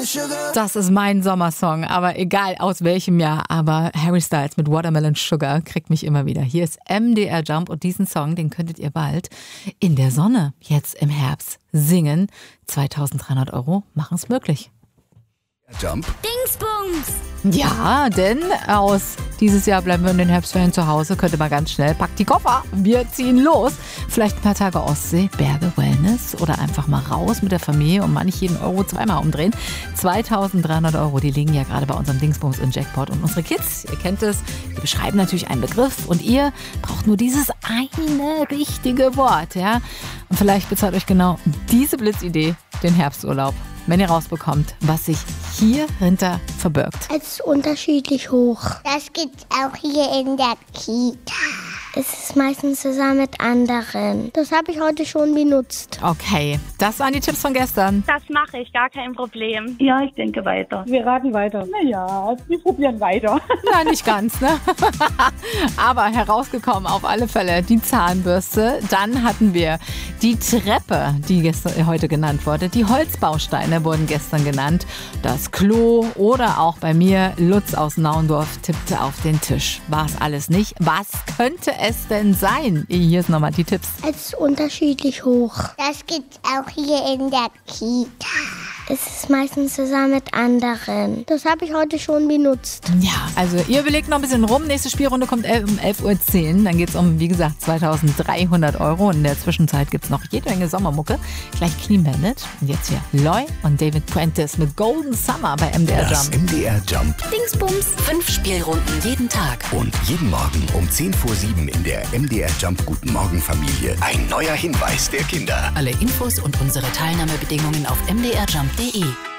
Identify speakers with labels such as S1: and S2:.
S1: Das ist mein Sommersong, aber egal aus welchem Jahr. Aber Harry Styles mit Watermelon Sugar kriegt mich immer wieder. Hier ist MDR Jump und diesen Song, den könntet ihr bald in der Sonne, jetzt im Herbst, singen. 2.300 € machen es möglich.
S2: Jump.
S3: Dingsbums!
S1: Ja, denn aus dieses Jahr bleiben wir in den Herbstferien zu Hause. Könnte mal ganz schnell, packt die Koffer, wir ziehen los. Vielleicht ein paar Tage Ostsee, Berge, Wellness oder einfach mal raus mit der Familie und mal nicht jeden Euro zweimal umdrehen. 2.300 €, die liegen ja gerade bei unserem Dingsbums in Jackpot. Und unsere Kids, ihr kennt es, die beschreiben natürlich einen Begriff und ihr braucht nur dieses eine richtige Wort, ja. Und vielleicht bezahlt euch genau diese Blitzidee den Herbsturlaub, wenn ihr rausbekommt, was sich hier hinter verbirgt.
S4: Es ist unterschiedlich hoch.
S5: Das gibt's auch hier in der Kita.
S4: Es ist meistens zusammen mit anderen. Das habe ich heute schon benutzt.
S1: Okay, das waren die Tipps von gestern.
S3: Das mache ich, gar kein Problem.
S6: Ja, ich denke weiter.
S7: Wir raten weiter. Naja, wir probieren weiter.
S1: Nein, nicht ganz, ne? Aber herausgekommen auf alle Fälle die Zahnbürste. Dann hatten wir die Treppe, die heute genannt wurde. Die Holzbausteine wurden gestern genannt. Das Klo oder auch bei mir Lutz aus Naundorf tippte auf den Tisch. War es alles nicht? Was könnte es denn sein? Hier sind nochmal die Tipps.
S4: Es ist unterschiedlich hoch.
S5: Das gibt's auch hier in der Kita.
S4: Es ist meistens zusammen mit anderen. Das habe ich heute schon benutzt.
S1: Ja, also ihr überlegt noch ein bisschen rum. Nächste Spielrunde kommt um 11.10 Uhr. Dann geht es um, wie gesagt, 2.300 €. Und in der Zwischenzeit gibt es noch jede Menge Sommermucke. Gleich Clean Bandit. Und jetzt hier Loy und David Prentice mit Golden Summer bei MDR Jump.
S2: Das MDR Jump.
S3: Dingsbums!
S8: 5 Spielrunden jeden Tag.
S2: Und jeden Morgen um 7:10 in der MDR Jump Guten Morgen Familie. Ein neuer Hinweis der Kinder.
S8: Alle Infos und unsere Teilnahmebedingungen auf mdrjump.de.